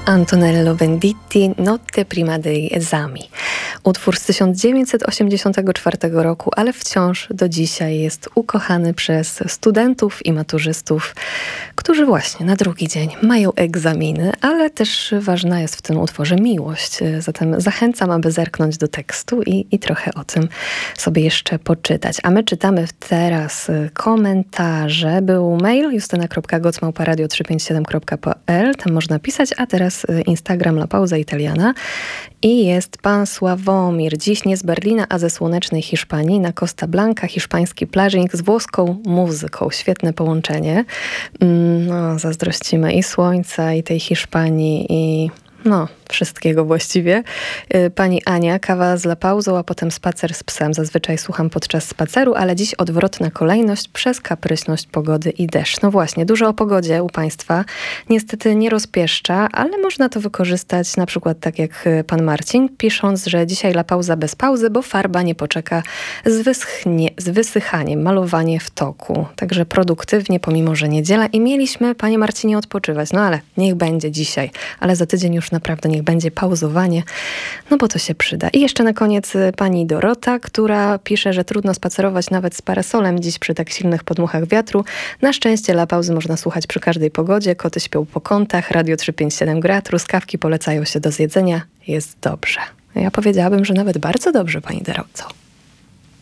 Antonello Venditti, Notte prima dei esami. Utwór z 1984 roku, ale wciąż do dzisiaj jest ukochany przez studentów i maturzystów, którzy właśnie na drugi dzień mają egzaminy, ale też ważna jest w tym utworze miłość. Zatem zachęcam, aby zerknąć do tekstu i trochę o tym sobie jeszcze poczytać. A my czytamy teraz komentarze. Był mail justyna.goc@radio357.pl, tam można pisać, a teraz Instagram La Pauza Italiana. I jest pan Sławomir. Dziś nie z Berlina, a ze słonecznej Hiszpanii, na Costa Blanca, hiszpański plażnik z włoską muzyką. Świetne połączenie. No, zazdrościmy i słońca, i tej Hiszpanii, i wszystkiego właściwie. Pani Ania, kawa z La Pauzą, a potem spacer z psem. Zazwyczaj słucham podczas spaceru, ale dziś odwrotna kolejność przez kapryśność pogody i deszcz. No właśnie, dużo o pogodzie u Państwa. Niestety nie rozpieszcza, ale można to wykorzystać na przykład tak jak pan Marcin, pisząc, że dzisiaj La Pauza bez pauzy, bo farba nie poczeka z wysychaniem, malowanie w toku. Także produktywnie, pomimo że niedziela i mieliśmy, panie Marcinie, odpoczywać. No ale niech będzie dzisiaj, ale za tydzień już naprawdę niech będzie pauzowanie, no bo to się przyda. I jeszcze na koniec pani Dorota, która pisze, że trudno spacerować nawet z parasolem dziś przy tak silnych podmuchach wiatru. Na szczęście La Pauzy można słuchać przy każdej pogodzie. Koty śpią po kątach, Radio 357 gra, truskawki polecają się do zjedzenia. Jest dobrze. Ja powiedziałabym, że nawet bardzo dobrze, pani Doroto.